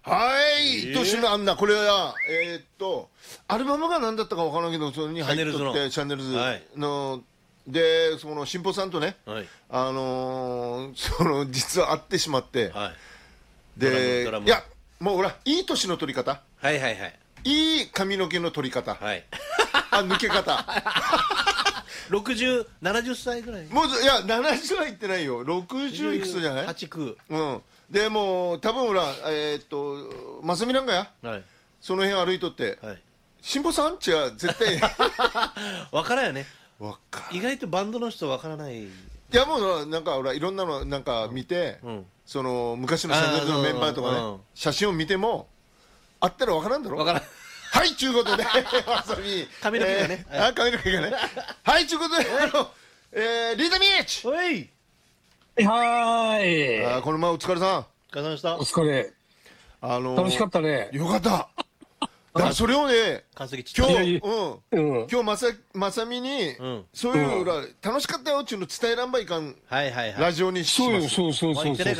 はい、年のあんな、これは、アルバムが何だったかわからんけど、それに入っとって、チャンネルズの、で、その、新保さんとね、実は会ってしまって、で、いや、もうほら、いい年の取り方。いい髪の毛の取り方。抜け方。 60、70歳ぐらい。 もう、いや、70はいってないよ。60いくつじゃない ?8、9。 うん。でも多分ほらまさみなんかや、その辺歩いとって、新保さんちは絶対分からんよね。意外とバンドの人分からない。いやもうなんかほらいろんなのなんか見て、その昔の戦列のメンバーとかね、写真を見てもあったら分からんだろ。分からん。はいちゅうことでまさみ髪の毛がね、 髪の毛がね、はいちゅうことでリーダーミーチ、 おいはい。 この前お疲れさん。 お疲れ様でした。 お疲れ。楽しかったね。 よかった。だからそれをね、今日まさみにそういう楽しかったよっていうの伝えらんばいかんラジオにします。 そうそうそうそう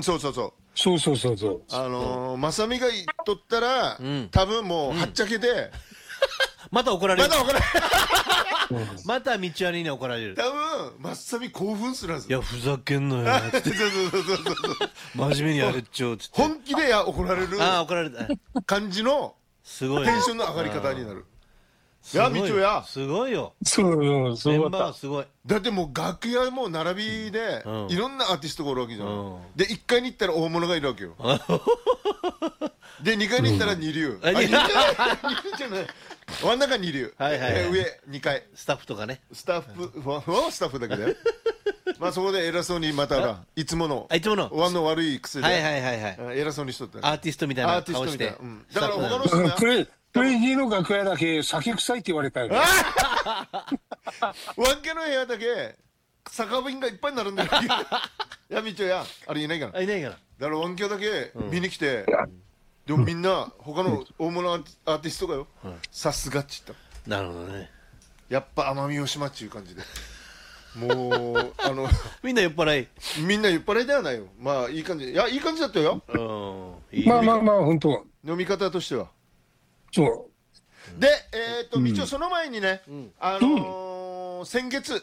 そうまさみが言っとったら多分もうはっちゃけでまた怒られる。 また道案に怒られる。 多分まさみ興奮するはず。 いやふざけんなよ真面目にやれっちょう。 本気で怒られる感じのすごいテンションの上がり方になる。いやみちおやすごいよ。 メンバーすごい。 だってもう楽屋も並びでいろんなアーティストがおるわけじゃん。で1階に行ったら大物がいるわけよ。で2階に行ったら二流。二流じゃない真ん中二流、上2階スタッフとかね。 スタッフだけだよ。まあそこで偉そうにまたいつものワンの悪い癖で偉そうにしとった。 アーティストみたいな顔して。 だから他の人がクレイジーの楽屋だけ酒臭いって言われたよ。 ワンケの部屋だけ酒瓶がいっぱいになるんだよ。やみちょやあれいないから。 いないから。 だからワンケだけ見に来て。でもみんな他の大物アーティストがよ、さすがっちった。 なるほどね。 やっぱ奄美大島っちゅう感じで、もうみんな酔っ払い。 みんな酔っ払いではないよ。まあいい感じ、いやいい感じだったよ。 まあ本当。 飲み方としては。 そう。 でみちおその前にね、先月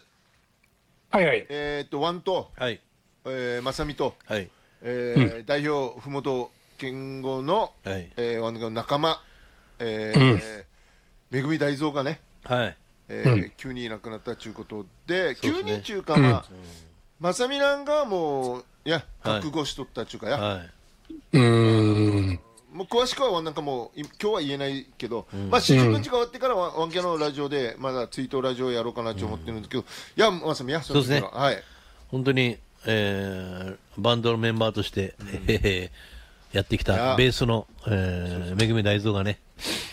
ワンとまさみと代表ふもと健吾の仲間めぐみ大蔵がね急にいなくなったっちゅうことで、急にっちゅうかまさみなんがもういや覚悟しとったっちゅうかや、もう詳しくはなんかもう今日は言えないけど、まあ新宿んちが終わってからワンキャのラジオでまだ追悼ラジオやろうかなと思ってるんですけど、いやまさみやそうですね。本当にバンドのメンバーとしてやってきたベースのめぐみ大蔵がね、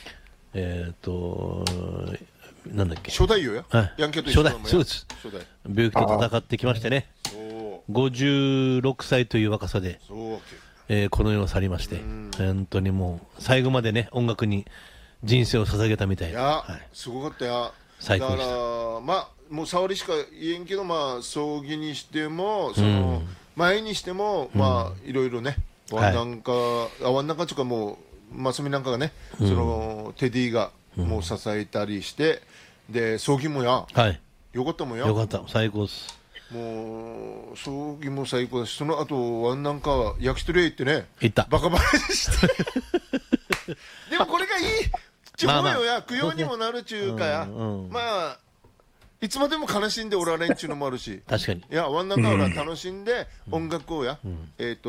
なんだっけ、 初代よや、ヤンキャと一緒だもんや。 そうです。病気と戦ってきましてね、56歳という若さでこの世を去りまして、本当にもう最後までね音楽に人生を捧げたみたいな。 すごかったや。 最高でした。 だからまあもう触りしか言えんけど、まあ葬儀にしてもその前にしてもまあいろいろね、ワンなんかちゅうかもうマスミなんかがね、そのテディがもう支えたりして、で葬儀もやよかったもんや。 よかった、最高です。 もう葬儀も最高だし、その後ワンなんか焼き鳥屋行ってね、バカバカしてでもこれがいいちゅうもよや、供養にもなるちゅうかや、まあいつまでも悲しんでおられんちゅうのもあるし、 確かに。 いやワンなんかは楽しんで音楽をや